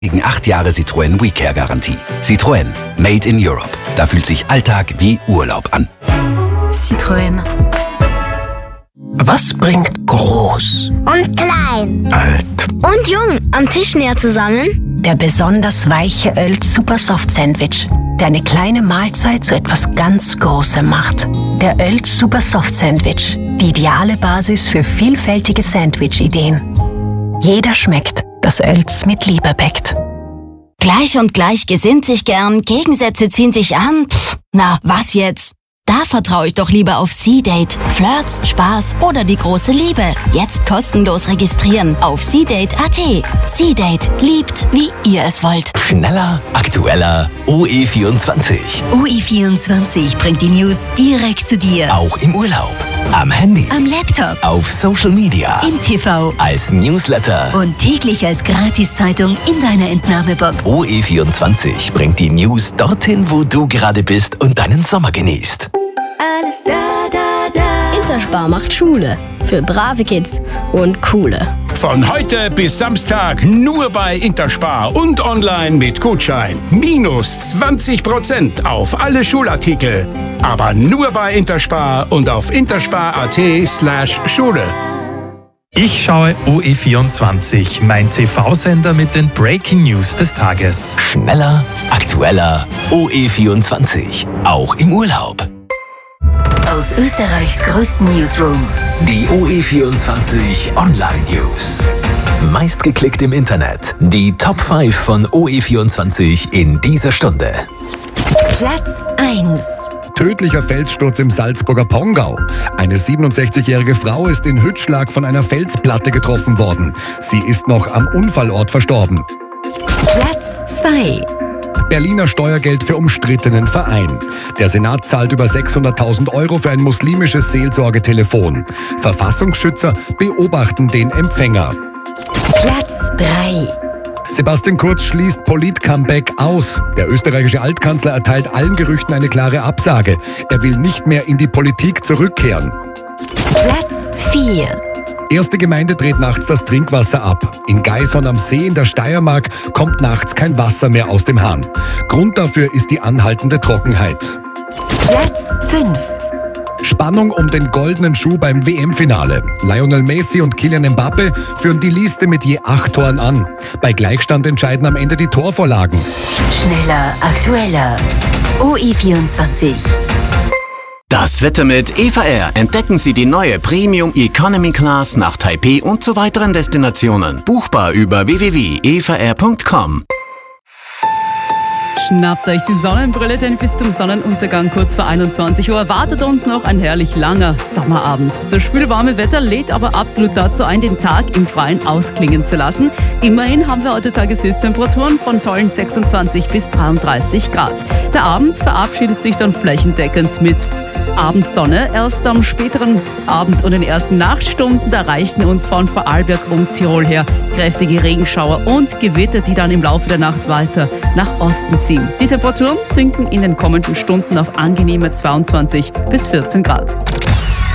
Gegen 8 Jahre Citroën WeCare-Garantie. Citroën. Made in Europe. Da fühlt sich Alltag wie Urlaub an. Citroën. Was bringt groß und klein, Alt und jung am Tisch näher zusammen? Der besonders weiche Oelz Super Soft Sandwich, der eine kleine Mahlzeit zu etwas ganz Großem macht. Der Oelz Super Soft Sandwich, die ideale Basis für vielfältige Sandwich-Ideen. Jeder schmeckt, das Oelz mit Liebe bäckt. Gleich und gleich gesinnt sich gern, Gegensätze ziehen sich an. Na, was jetzt? Da vertraue ich doch lieber auf C-Date. Flirts, Spaß oder die große Liebe. Jetzt kostenlos registrieren auf C-Date.at. C-Date. Liebt, wie ihr es wollt. Schneller, aktueller, OE24. OE24 bringt die News direkt zu dir. Auch im Urlaub, am Handy, Am Laptop, auf Social Media, im TV als Newsletter. und täglich als Gratiszeitung in deiner Entnahmebox. OE24 bringt die News dorthin, wo du gerade bist und deinen Sommer genießt. Alles da. Interspar macht Schule für brave Kids und coole. Von heute bis Samstag nur bei Interspar und online mit Gutschein. Minus 20% auf alle Schulartikel. Aber nur bei Interspar und auf interspar.at/Schule. Ich schaue OE24, mein TV-Sender mit den Breaking News des Tages. Schneller, aktueller, OE24. Auch im Urlaub. Aus Österreichs größten Newsroom. Die OE24 Online News. Meistgeklickt im Internet. Die Top 5 von OE24 in dieser Stunde. Platz 1. Tödlicher Felssturz im Salzburger Pongau. Eine 67-jährige Frau ist in Hüttschlag von einer Felsplatte getroffen worden. Sie ist noch am Unfallort verstorben. Platz 2. Berliner Steuergeld für umstrittenen Verein. Der Senat zahlt über 600.000 € für ein muslimisches Seelsorgetelefon. Verfassungsschützer beobachten den Empfänger. Platz 3. Sebastian Kurz schließt Polit-Comeback aus. Der österreichische Altkanzler erteilt allen Gerüchten eine klare Absage. Er will nicht mehr in die Politik zurückkehren. Platz 4. Erste Gemeinde dreht nachts das Trinkwasser ab. In Gaison am See in der Steiermark kommt nachts kein Wasser mehr aus dem Hahn. Grund dafür ist die anhaltende Trockenheit. Platz 5. Spannung um den goldenen Schuh beim WM-Finale. Lionel Messi und Kylian Mbappe führen die Liste mit je 8 Toren an. Bei Gleichstand entscheiden am Ende die Torvorlagen. Schneller, aktueller. OE24. Das Wetter mit Eva Air. Entdecken Sie die neue Premium Economy Class nach Taipei und zu weiteren Destinationen. Buchbar über www.evaair.com. Schnappt euch die Sonnenbrille, denn bis zum Sonnenuntergang kurz vor 21 Uhr erwartet uns noch ein herrlich langer Sommerabend. Das spülwarme Wetter lädt aber absolut dazu ein, den Tag im Freien ausklingen zu lassen. Immerhin haben wir heute Tageshöchsttemperaturen von tollen 26 bis 33 Grad. Der Abend verabschiedet sich dann flächendeckend mit Abendsonne. Erst am späteren Abend und den ersten Nachtstunden erreichen uns von Vorarlberg und Tirol her kräftige Regenschauer und Gewitter, die dann im Laufe der Nacht weiter nach Osten ziehen. Die Temperaturen sinken in den kommenden Stunden auf angenehme 22 bis 14 Grad.